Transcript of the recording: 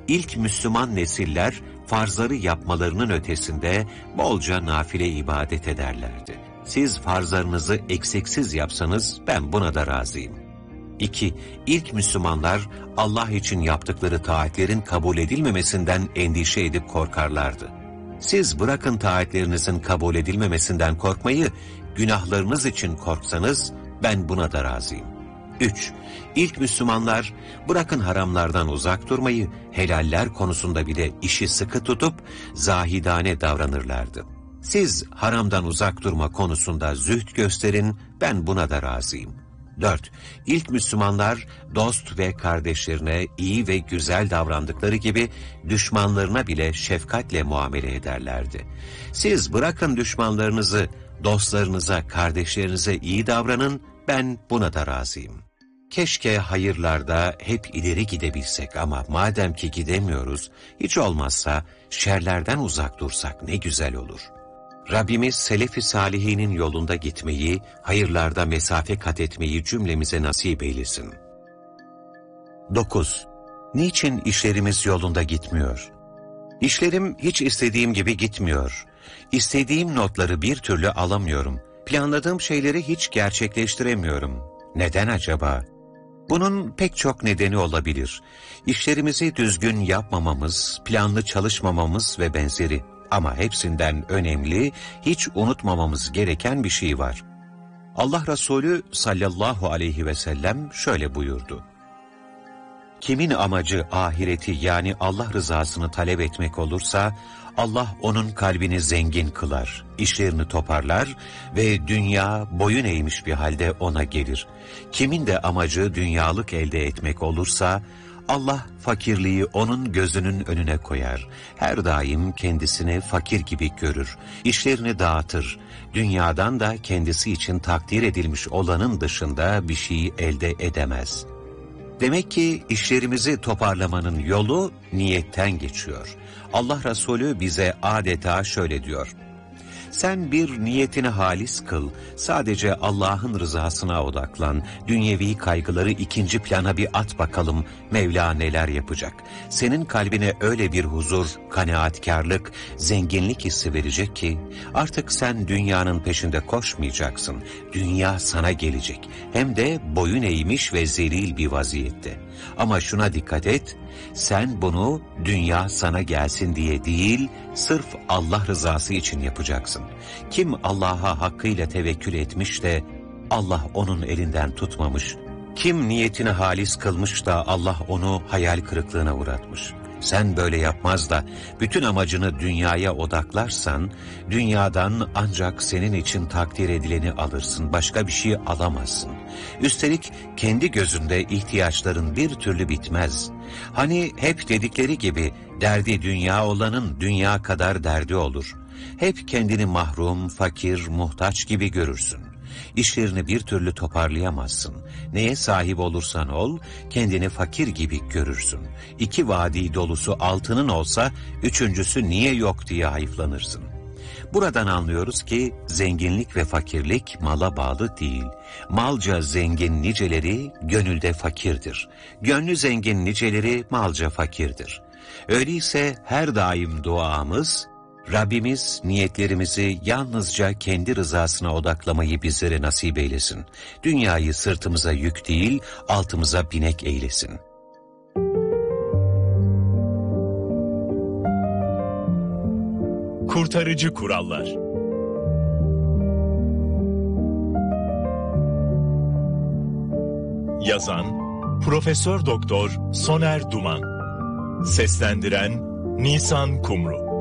İlk Müslüman nesiller farzları yapmalarının ötesinde bolca nafile ibadet ederlerdi. Siz farzlarınızı eksiksiz yapsanız ben buna da razıyım. 2. İlk Müslümanlar Allah için yaptıkları taatlerin kabul edilmemesinden endişe edip korkarlardı. Siz bırakın taatlerinizin kabul edilmemesinden korkmayı, günahlarınız için korksanız ben buna da razıyım. 3. İlk Müslümanlar bırakın haramlardan uzak durmayı, helaller konusunda bile işi sıkı tutup zahidane davranırlardı. Siz haramdan uzak durma konusunda zühd gösterin, ben buna da razıyım. 4. İlk Müslümanlar dost ve kardeşlerine iyi ve güzel davrandıkları gibi düşmanlarına bile şefkatle muamele ederlerdi. Siz bırakın düşmanlarınızı, dostlarınıza, kardeşlerinize iyi davranın, ben buna da razıyım. Keşke hayırlarda hep ileri gidebilsek ama madem ki gidemiyoruz, hiç olmazsa şerlerden uzak dursak ne güzel olur. Rabbimiz Selef-i Salihinin yolunda gitmeyi, hayırlarda mesafe kat etmeyi cümlemize nasip eylesin. 9. Niçin işlerimiz yolunda gitmiyor? İşlerim hiç istediğim gibi gitmiyor. İstediğim notları bir türlü alamıyorum. Planladığım şeyleri hiç gerçekleştiremiyorum. Neden acaba? Bunun pek çok nedeni olabilir. İşlerimizi düzgün yapmamamız, planlı çalışmamamız ve benzeri. Ama hepsinden önemli, hiç unutmamamız gereken bir şey var. Allah Resulü sallallahu aleyhi ve sellem şöyle buyurdu. Kimin amacı ahireti yani Allah rızasını talep etmek olursa, Allah onun kalbini zengin kılar, işlerini toparlar ve dünya boyun eğmiş bir halde ona gelir. Kimin de amacı dünyalık elde etmek olursa, Allah fakirliği onun gözünün önüne koyar. Her daim kendisini fakir gibi görür. İşlerini dağıtır. Dünyadan da kendisi için takdir edilmiş olanın dışında bir şey elde edemez. Demek ki işlerimizi toparlamanın yolu niyetten geçiyor. Allah Resulü bize adeta şöyle diyor. Sen bir niyetini halis kıl, sadece Allah'ın rızasına odaklan, dünyevi kaygıları ikinci plana bir at bakalım, Mevla neler yapacak. Senin kalbine öyle bir huzur, kanaatkarlık, zenginlik hissi verecek ki, artık sen dünyanın peşinde koşmayacaksın, dünya sana gelecek, hem de boyun eğmiş ve zelil bir vaziyette. Ama şuna dikkat et, sen bunu dünya sana gelsin diye değil, sırf Allah rızası için yapacaksın. Kim Allah'a hakkıyla tevekkül etmiş de Allah onun elinden tutmamış, kim niyetini halis kılmış da Allah onu hayal kırıklığına uğratmış. Sen böyle yapmaz da bütün amacını dünyaya odaklarsan, dünyadan ancak senin için takdir edileni alırsın, başka bir şey alamazsın. Üstelik kendi gözünde ihtiyaçların bir türlü bitmez. Hani hep dedikleri gibi derdi dünya olanın dünya kadar derdi olur. Hep kendini mahrum, fakir, muhtaç gibi görürsün. İşlerini bir türlü toparlayamazsın. Neye sahip olursan ol, kendini fakir gibi görürsün. 2 vadi dolusu altının olsa, üçüncüsü niye yok diye hayıflanırsın. Buradan anlıyoruz ki zenginlik ve fakirlik mala bağlı değil. Malca zengin niceleri gönülde fakirdir. Gönlü zengin niceleri malca fakirdir. Öyleyse her daim duamız, Rabbimiz niyetlerimizi yalnızca kendi rızasına odaklamayı bizlere nasip eylesin. Dünyayı sırtımıza yük değil, altımıza binek eylesin. Kurtarıcı kurallar. Yazan Profesör Doktor Soner Duman. Seslendiren Nisan Kumru.